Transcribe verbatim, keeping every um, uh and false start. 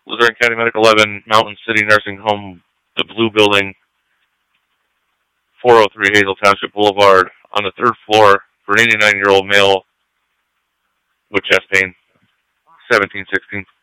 Luzerne County Medical eleven, Mountain City Nursing Home, the Blue Building, four oh three Hazel Township Boulevard, on the third floor for an eighty-nine-year-old male with chest pain, seventeen sixteen.